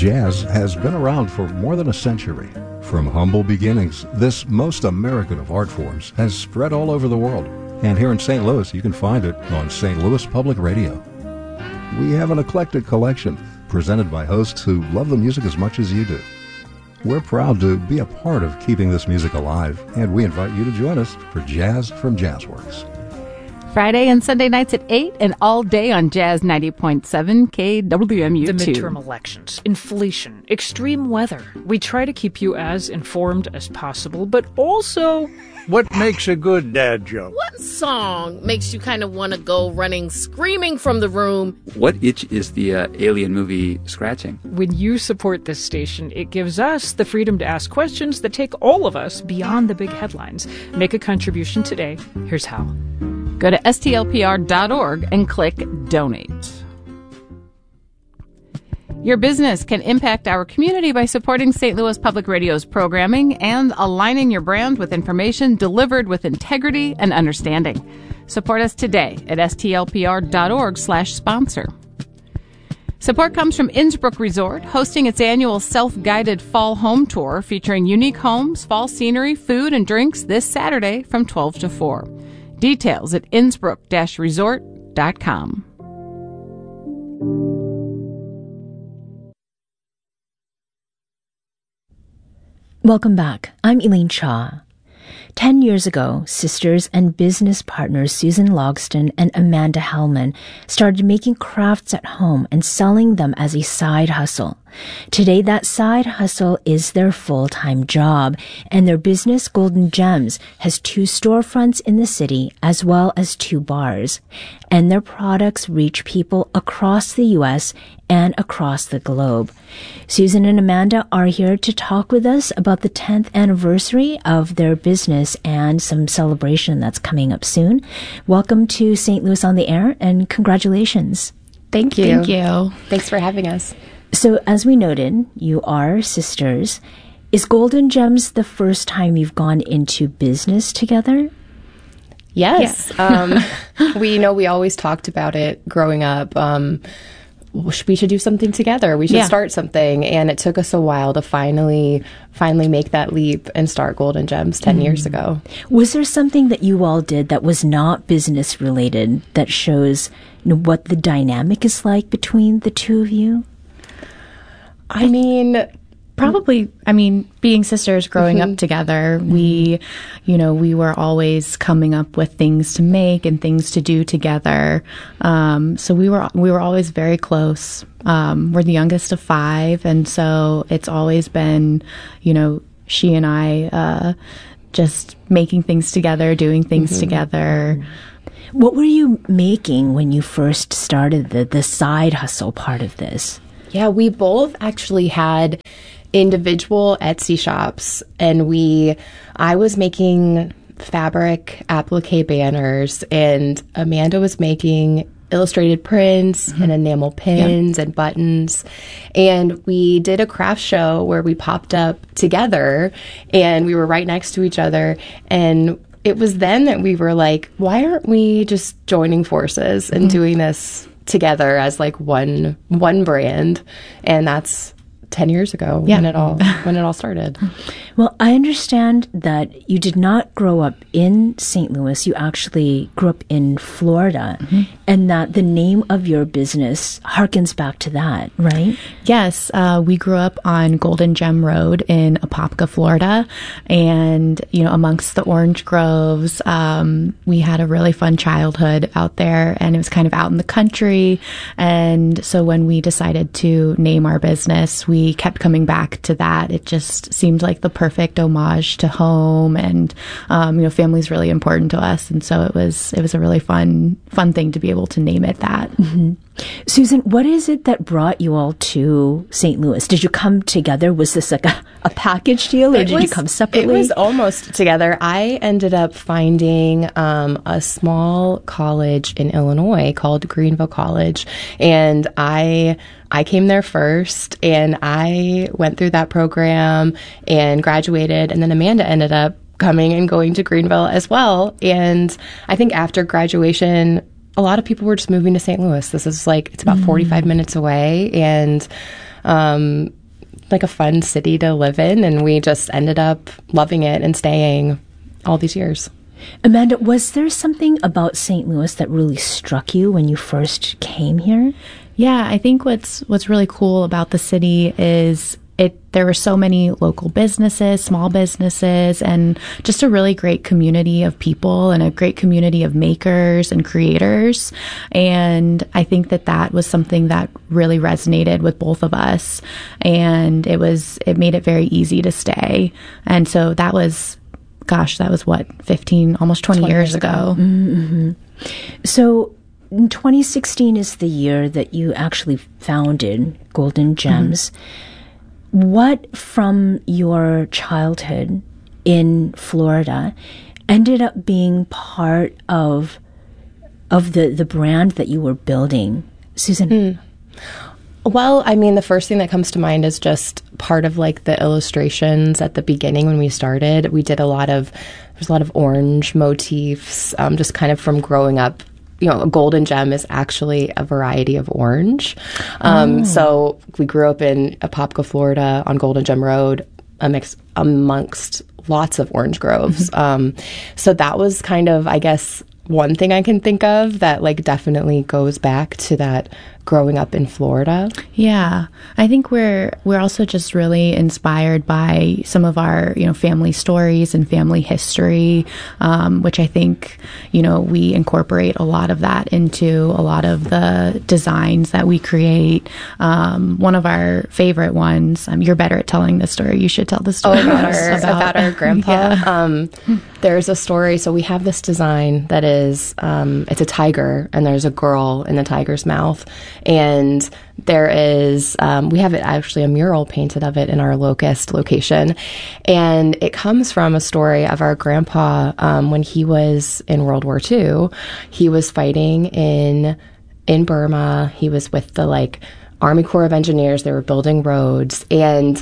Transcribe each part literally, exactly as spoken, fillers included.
Jazz has been around for more than a century. From humble beginnings, this most American of art forms has spread all over the world. And here in Saint Louis, you can find it on Saint Louis Public Radio. We have an eclectic collection presented by hosts who love the music as much as you do. We're proud to be a part of keeping this music alive, and we invite you to join us for Jazz from Jazzworks. Friday and Sunday nights at eight and all day on Jazz ninety point seven K W M U two. The midterm elections, inflation, extreme weather. We try to keep you as informed as possible, but also... What makes a good dad joke? What song makes you kind of want to go running, screaming from the room? What itch is the uh, Alien movie scratching? When you support this station, it gives us the freedom to ask questions that take all of us beyond the big headlines. Make a contribution today. Here's how. Go to S T L P R dot org and click Donate. Your business can impact our community by supporting Saint Louis Public Radio's programming and aligning your brand with information delivered with integrity and understanding. Support us today at S T L P R dot org slash sponsor. Support comes from Innsbrook Resort, hosting its annual self-guided fall home tour featuring unique homes, fall scenery, food, and drinks this Saturday from twelve to four. Details at innsbrook dash resort dot com. Welcome back. I'm Elaine Cha. Ten years ago, sisters and business partners Susan Logston and Amanda Hellman started making crafts at home and selling them as a side hustle. Today, that side hustle is their full-time job, and their business, Golden Gems, has two storefronts in the city as well as two bars. And their products reach people across the U S and across the globe. Susan and Amanda are here to talk with us about the tenth anniversary of their business and some celebration that's coming up soon. Welcome to Saint Louis on the Air, and congratulations. Thank you. Thank you. Thanks for having us. So, as we noted, you are sisters. Is Golden Gems the first time you've gone into business together? Yes. Yeah. um, we know we always talked about it growing up. Um, we should do something together. We should yeah. start something. And it took us a while to finally, finally make that leap and start Golden Gems ten mm. years ago. Was there something that you all did that was not business related that shows, you know, what the dynamic is like between the two of you? I mean, probably, I mean, being sisters growing mm-hmm. up together, mm-hmm. we, you know, we were always coming up with things to make and things to do together. Um, so we were, we were always very close. Um, we're the youngest of five. And so it's always been, you know, she and I, uh, just making things together, doing things mm-hmm. together. What were you making when you first started the, the side hustle part of this? Yeah, we both actually had individual Etsy shops, and we, I was making fabric applique banners, and Amanda was making illustrated prints mm-hmm. and enamel pins yeah. and buttons. And we did a craft show where we popped up together, and we were right next to each other. And it was then that we were like, why aren't we just joining forces and mm-hmm. doing this together as like one one brand? And that's ten years ago yeah. when it all when it all started. Well, I understand that you did not grow up in Saint Louis. You actually grew up in Florida, mm-hmm. and that the name of your business harkens back to that, right? Yes, uh, we grew up on Golden Gem Road in Apopka, Florida, and you know, amongst the orange groves, um, we had a really fun childhood out there, and it was kind of out in the country. And so when we decided to name our business, we kept coming back to that. It just seemed like the perfect homage to home, and um, you know, family's really important to us, and so it was it was a really fun fun thing to be able to name it that. Mm-hmm. Susan, what is it that brought you all to Saint Louis? Did you come together? Was this like a, a package deal, or it did was, you come separately? It was almost together. I ended up finding um, a small college in Illinois called Greenville College, and I I came there first, and I went through that program and graduated, and then Amanda ended up coming and going to Greenville as well. And I think after graduation, a lot of people were just moving to Saint Louis. This is like, it's about mm. forty-five minutes away, and um, like a fun city to live in. And we just ended up loving it and staying all these years. Amanda, was there something about Saint Louis that really struck you when you first came here? Yeah, I think what's what's really cool about the city is it. There were so many local businesses, small businesses, and just a really great community of people and a great community of makers and creators. And I think that that was something that really resonated with both of us. And it was it made it very easy to stay. And so that was, gosh, that was what, fifteen, almost twenty, twenty years, years ago. ago. Mm-hmm. So twenty sixteen is the year that you actually founded Golden Gems. Mm-hmm. What from your childhood in Florida ended up being part of of the, the brand that you were building, Susan? Mm. Well, I mean, the first thing that comes to mind is just part of like the illustrations at the beginning when we started. We did a lot of, there's a lot of orange motifs, um, just kind of from growing up. You know, a golden gem is actually a variety of orange. Um, oh. So we grew up in Apopka, Florida, on Golden Gem Road, amongst, amongst lots of orange groves. Mm-hmm. Um, so that was kind of, I guess, one thing I can think of that like definitely goes back to that growing up in Florida. Yeah, I think we're we're also just really inspired by some of our, you know, family stories and family history, um, which I think, you know, we incorporate a lot of that into a lot of the designs that we create. Um, one of our favorite ones, um, you're better at telling this story. You should tell the story oh, about, our, about, about our grandpa. Yeah. Um, there's a story. So we have this design that is, um, it's a tiger, and there's a girl in the tiger's mouth. And there is, um, we have it actually a mural painted of it in our Locust location. And it comes from a story of our grandpa um, when he was in World War Two. He was fighting in in Burma. He was with the like Army Corps of Engineers. They were building roads, and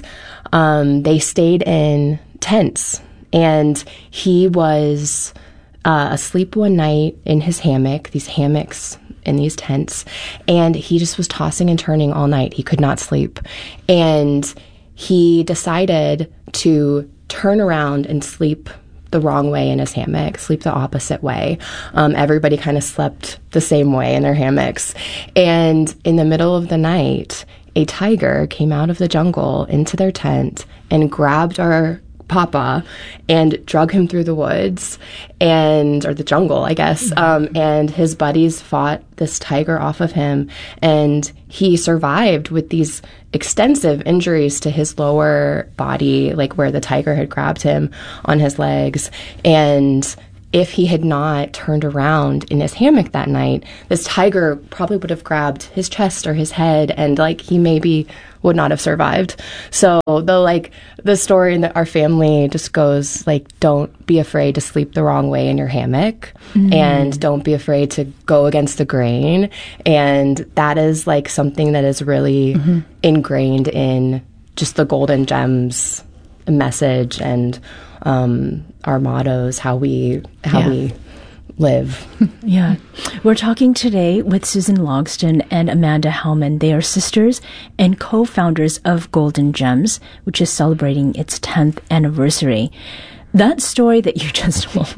um, they stayed in tents. And he was uh, asleep one night in his hammock, these hammocks in these tents, and he just was tossing and turning all night. He could not sleep. And he decided to turn around and sleep the wrong way in his hammock, sleep the opposite way. Um, everybody kind of slept the same way in their hammocks. And in the middle of the night, a tiger came out of the jungle into their tent and grabbed our Papa and drug him through the woods and or the jungle, I guess. Um, and his buddies fought this tiger off of him, and he survived with these extensive injuries to his lower body, like where the tiger had grabbed him on his legs. And if he had not turned around in his hammock that night, this tiger probably would have grabbed his chest or his head, and like he maybe would not have survived. So the like the story in the, our family just goes like, don't be afraid to sleep the wrong way in your hammock, mm-hmm. and don't be afraid to go against the grain. And that is like something that is really mm-hmm. ingrained in just the Golden Gems message and um, our mottos, how we how yeah. we live. Yeah. We're talking today with Susan Logston and Amanda Hellman. They are sisters and co-founders of Golden Gems, which is celebrating its tenth anniversary. That story that you just told,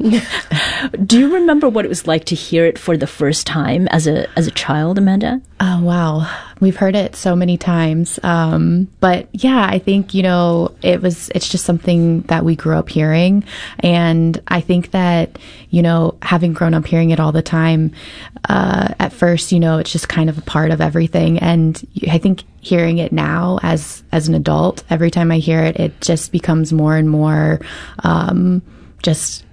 do you remember what it was like to hear it for the first time as a as a child, Amanda? Oh, wow. We've heard it so many times. Um, but yeah, I think, you know, it was, it's just something that we grew up hearing. And I think that, you know, having grown up hearing it all the time, uh, at first, you know, it's just kind of a part of everything. And I think hearing it now as, as an adult, every time I hear it, it just becomes more and more, um, just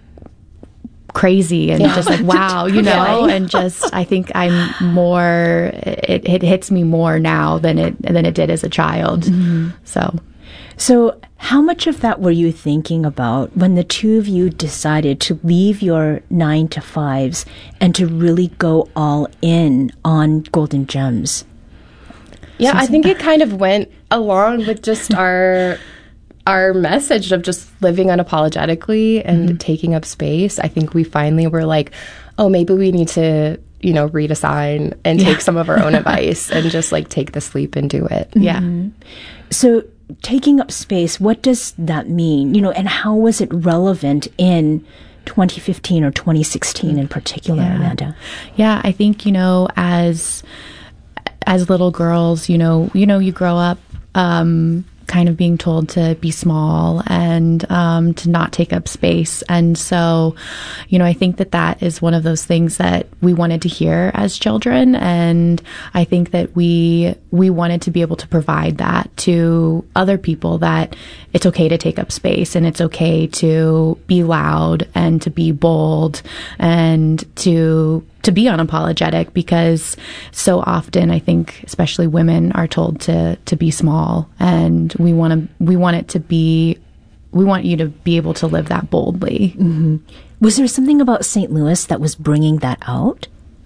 crazy and yeah. just like, wow, you know, and just, I think I'm more, it, it hits me more now than it, than it did as a child. Mm-hmm. So, so how much of that were you thinking about when the two of you decided to leave your nine to fives and to really go all in on Golden Gems? Yeah, I think it kind of went along with just our our message of just living unapologetically and mm-hmm. taking up space. I think we finally were like, oh, maybe we need to you know, read a sign and Yeah. take some of our own advice and just like take the sleep and do it. Yeah. So taking up space, what does that mean? You know, and how was it relevant in twenty fifteen or twenty sixteen in particular, Yeah. Amanda? Yeah, I think, you know, as as little girls, you know, you know, you grow up um, kind of being told to be small and um, to not take up space. And so, you know, I think that that is one of those things that we wanted to hear as children. And I think that we we wanted to be able to provide that to other people, that it's okay to take up space and it's okay to be loud and to be bold and to to be unapologetic, because so often I think especially women are told to to be small, and we want to we want it to be we want you to be able to live that boldly. Mm-hmm. Was there something about Saint Louis that was bringing that out?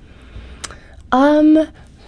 Um,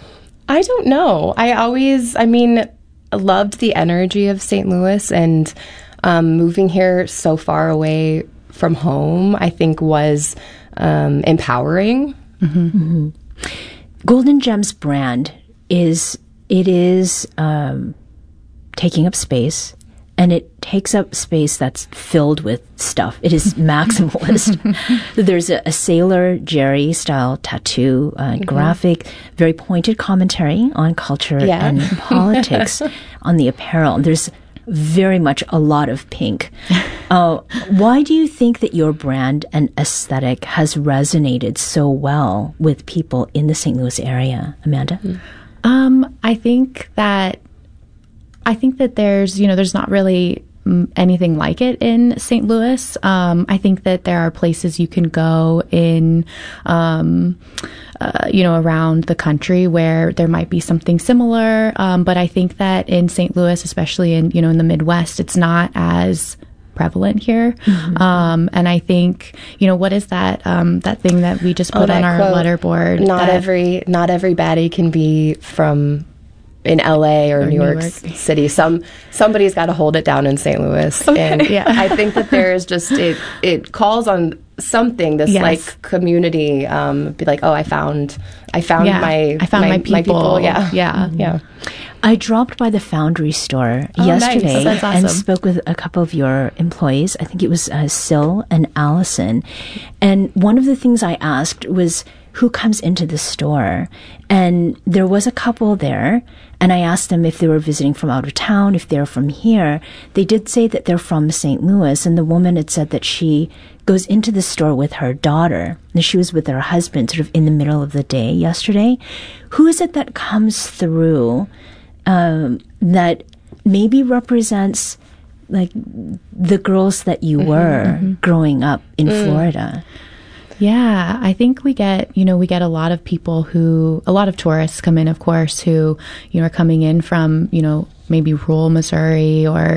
I don't know. I always, I mean, loved the energy of Saint Louis, and um, moving here so far away from home, I think was um, empowering. Mm-hmm. Mm-hmm. Golden Gems brand is, it is um, taking up space, and it takes up space that's filled with stuff. It is maximalist. There's a, a Sailor Jerry style tattoo, uh, mm-hmm. graphic, very pointed commentary on culture yeah. and politics on the apparel. There's very much a lot of pink. Uh, why do you think that your brand and aesthetic has resonated so well with people in the Saint Louis area, Amanda? Um, I think that I think that there's, you know, there's not really mm, anything like it in Saint Louis. Um, I think that there are places you can go in, um, uh, you know, around the country where there might be something similar. Um, but I think that in Saint Louis, especially in, you know, in the Midwest, it's not as prevalent here. Mm-hmm. Um, and I think, you know, what is that, um, that thing that we just put oh, on our quote, letterboard? Not that, every, not every baddie can be from in L A or, or New, New York, York City. Some somebody's got to hold it down in Saint Louis. Okay. And yeah. I think that there's just it it calls on something, this yes. like community, um, be like, oh, I found I found yeah. my I found my, my, people. my people. Yeah. Yeah. Mm-hmm. Yeah. I dropped by the Foundry store oh, yesterday nice. and awesome. spoke with a couple of your employees. I think it was uh, Sil and Allison. And one of the things I asked was, who comes into the store? And there was a couple there, and I asked them if they were visiting from out of town, if they're from here. They did say that they're from Saint Louis, and the woman had said that she goes into the store with her daughter, and she was with her husband sort of in the middle of the day yesterday. Who is it that comes through um, that maybe represents like the girls that you mm-hmm, were mm-hmm. growing up in mm. Florida? Yeah, I think we get, you know, we get a lot of people who, a lot of tourists come in, of course, who, you know, are coming in from, you know, maybe rural Missouri or